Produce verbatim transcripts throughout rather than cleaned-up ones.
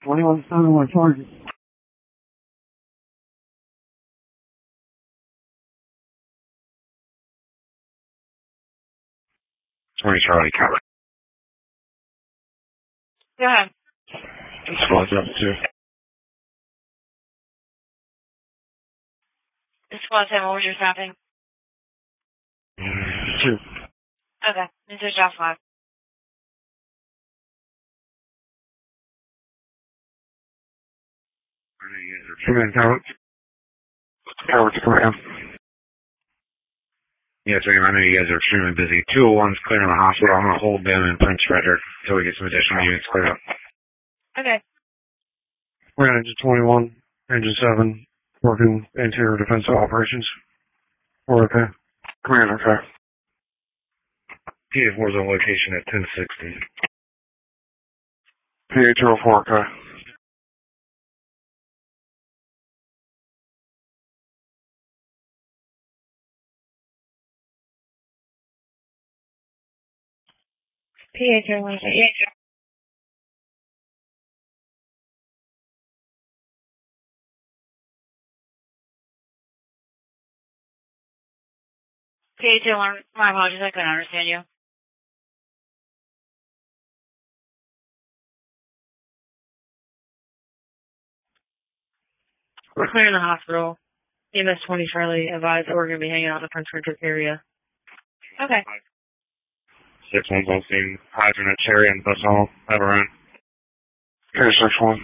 twenty-one seven, one target. twenty Charlie, cover. Go ahead. Squad's up two. This squad ten, what was your staffing? Two. Okay, this is job five. Command tower. Tower to command. Yes, ma'am, I know you guys are extremely busy. two oh one's clearing the hospital. I'm going to hold them in Prince Frederick until we get some additional units cleared up. Okay. We're on engine twenty-one, engine seven, working interior defensive operations. We're okay. Command, okay. P A four's on location at ten sixty. P A two oh four, okay. P A two one eight. P A two one, my apologies, I couldn't understand you. We're clearing the hospital. E M S twenty Charlie advised that we're going to be hanging out in the Prince Frederick area. Okay. six one's on scene. Hydrant at Cherry and Bus Hall. Have a run. Okay, six one.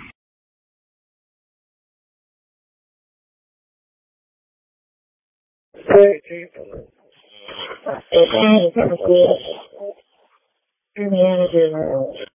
Hey,